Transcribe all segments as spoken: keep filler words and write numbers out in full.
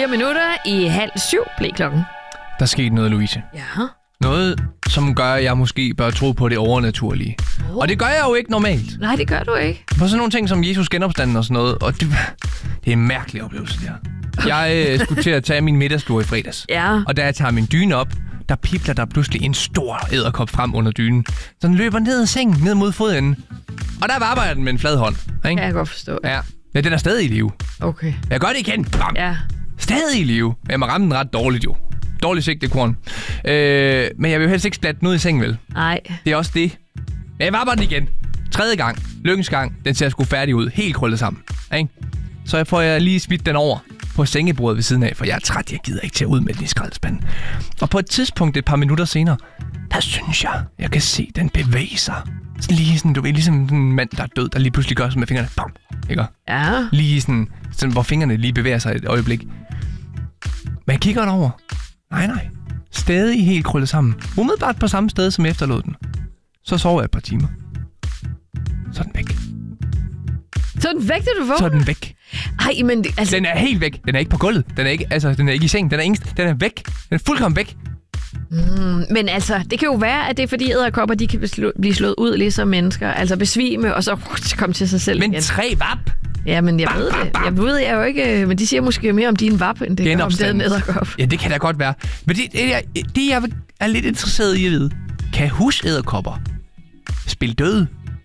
Fire minutter i halv syv blev klokken. Der skete noget, Louise. Ja. Noget, som gør, at jeg måske bør tro på det overnaturlige. Oh. Og det gør jeg jo ikke normalt. Nej, det gør du ikke. På sådan nogle ting som Jesus genopstanden og sådan noget. Og det, det er en mærkelig oplevelse, det her. Jeg øh, skulle til at tage min middagslur i fredags. Ja. Og da jeg tager min dyne op, der pipler der pludselig en stor edderkop frem under dynen. Så den løber ned ad sengen, ned mod fodenden. Og der var jeg den med en flad hånd. Ikke? Kan jeg godt forstå. Ja. Ja, den er stadig i live. Okay. Jeg gør det igen. Bam. Ja. Stadig i live. Jeg må ramme den ret dårligt jo. Dårligt sigtekorn. Øh, men jeg vil jo helst ikke splatte den ud i sengen, vel? Nej. Det er også det. Jeg var bare den igen. Tredje gang. Lykkens gang. Den ser sgu færdig ud. Helt krøllet sammen. Ikke? Så jeg får jeg lige smidt den over på sengebordet ved siden af, for jeg er træt. Jeg gider ikke til at ud med den i skraldespanden. Og på et tidspunkt, et par minutter senere, der synes jeg, jeg kan se, den bevæge sig. Sådan lige sådan, du ved, ligesom en mand, der er død, der lige pludselig gør sådan med fingrene. Bam. Ikke? Ja. Lige sådan, sådan, hvor fingrene lige bevæger sig et øjeblik. Men jeg kigger over. Nej, nej. Stadig helt krøllet sammen. Umiddelbart på samme sted, som efterlod den. Så sover jeg et par timer. Så er den væk. Så er den væk, da du vågner? Så er den væk. Ej, men altså... Den er helt væk. Den er ikke på gulvet. Den er ikke, altså, den er ikke i sengen. Den er, ingen, den er væk. Den er fuldkommen væk. Mm, men altså, det kan jo være, at det er fordi edderkopper, de kan beslå, blive slået ud ligesom mennesker. Altså besvime, og så komme til sig selv men igen. Men tre vap. Ja, men jeg bam, ved bam, det. Bam. Jeg ved jeg jo ikke, men de siger måske mere om din vap, end det gør om den edderkop. Ja, det kan da godt være. Men det, det, jeg, det jeg er lidt interesseret i at vide, kan husæderkopper spille døde?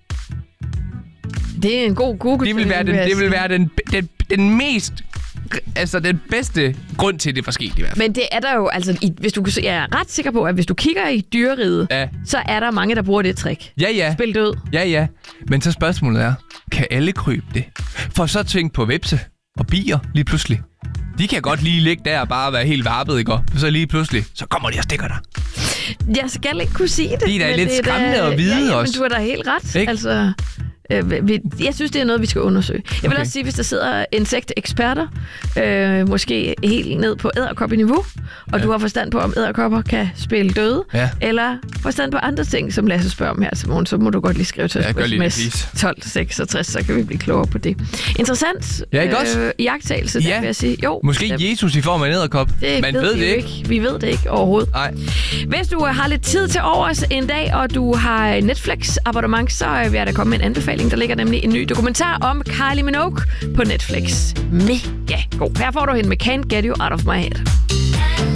Det er en god Google. Det vil være den, det vil være den, den, den mest, altså den bedste grund til, det var sket i hvert fald. Men det er der jo, altså, i, hvis du, jeg er ret sikker på, at hvis du kigger i dyreriget, ja. Så er der mange, der bruger det trick. Ja, ja. Spil død. Ja, ja. Men så spørgsmålet er, kan alle krybe det? For så tænk på vepse og bier lige pludselig. De kan godt lige ligge der og bare være helt varpet, ikke? Og så lige pludselig, så kommer de og stikker dig. Jeg skal ikke kunne sige det. Det er da lidt skræmmende at vide ja, ja, også. Men du er da helt ret. Ikke? Altså... Jeg synes, det er noget, vi skal undersøge. Jeg vil okay. også sige, hvis der sidder insekteksperter, øh, måske helt ned på edderkoppeniveau, og ja. Du har forstand på, om edderkopper kan spille døde, ja. Eller forstand på andre ting, som Lasse spørger om her til morgen, så må du godt lige skrive til os på sms tolv seksogtres, så kan vi blive klogere på det. Interessant ja, ikke også? Øh, iagttagelse, ja. der vil jeg sige. Jo, måske det, Jesus i form af en edderkop. Det Man ved, ved vi det ikke. ikke. Vi ved det ikke overhovedet. Nej. Hvis du har lidt tid til overs en dag, og du har Netflix-abonnement, så vil jeg da komme med en anbefaling. Der ligger nemlig en ny dokumentar om Kylie Minogue på Netflix. Mega god. Her får du hende med Can't Get You Out of My Head.